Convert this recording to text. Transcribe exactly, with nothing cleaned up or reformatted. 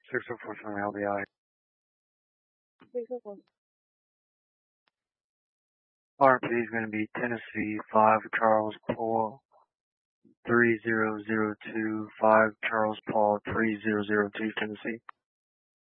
six oh four from L B I. R P is going to be Tennessee five Charles Paul three zero zero two five Charles Paul three zero zero two Tennessee.